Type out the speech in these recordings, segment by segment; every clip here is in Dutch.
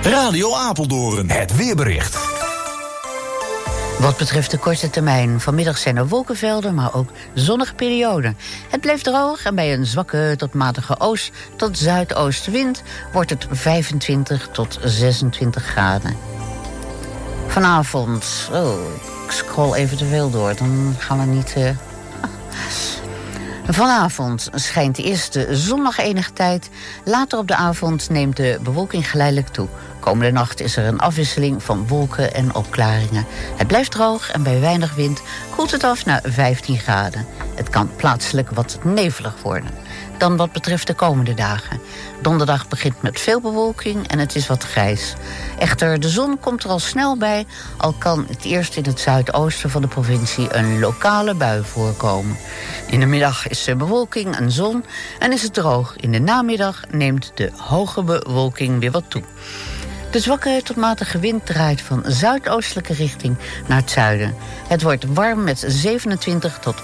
Radio Apeldoorn. Het weerbericht. Wat betreft de korte termijn, vanmiddag zijn er wolkenvelden, maar ook zonnige perioden. Het blijft droog en bij een zwakke tot matige oost- tot zuidoostenwind wordt het 25 tot 26 graden. Vanavond, ik scroll even te veel door, dan gaan we niet... Vanavond schijnt eerst de zon nog enige tijd. Later op de avond neemt de bewolking geleidelijk toe. Komende nacht is er een afwisseling van wolken en opklaringen. Het blijft droog en bij weinig wind koelt het af naar 15 graden. Het kan plaatselijk wat nevelig worden. Dan wat betreft de komende dagen. Donderdag begint met veel bewolking en het is wat grijs. Echter, de zon komt er al snel bij, al kan het eerst in het zuidoosten van de provincie een lokale bui voorkomen. In de middag is er bewolking en zon en is het droog. In de namiddag neemt de hoge bewolking weer wat toe. De zwakke tot matige wind draait van zuidoostelijke richting naar het zuiden. Het wordt warm met 27 tot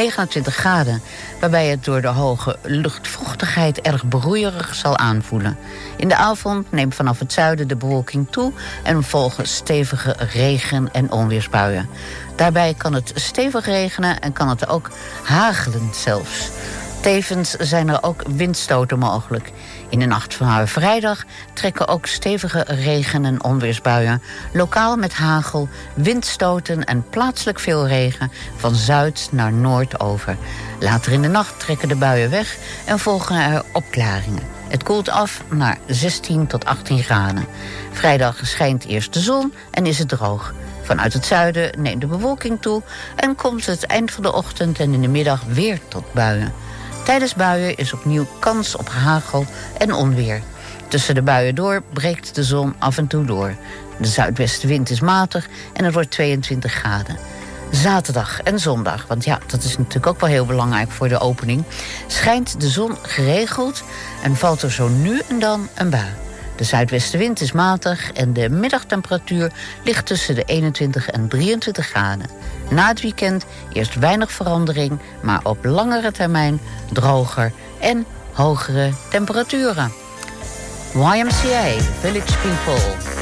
29 graden... waarbij het door de hoge luchtvochtigheid erg broeierig zal aanvoelen. In de avond neemt vanaf het zuiden de bewolking toe... en volgen stevige regen- en onweersbuien. Daarbij kan het stevig regenen en kan het ook hagelen zelfs. Tevens zijn er ook windstoten mogelijk. In de nacht van vrijdag trekken ook stevige regen- en onweersbuien... lokaal met hagel, windstoten en plaatselijk veel regen... van zuid naar noord over. Later in de nacht trekken de buien weg en volgen er opklaringen. Het koelt af naar 16 tot 18 graden. Vrijdag schijnt eerst de zon en is het droog. Vanuit het zuiden neemt de bewolking toe... en komt het eind van de ochtend en in de middag weer tot buien. Tijdens buien is opnieuw kans op hagel en onweer. Tussen de buien door breekt de zon af en toe door. De zuidwestenwind is matig en het wordt 22 graden. Zaterdag en zondag, want ja, dat is natuurlijk ook wel heel belangrijk voor de opening... schijnt de zon geregeld en valt er zo nu en dan een bui. De zuidwestenwind is matig en de middagtemperatuur ligt tussen de 21 en 23 graden. Na het weekend eerst weinig verandering, maar op langere termijn droger en hogere temperaturen. YMCA, Village People.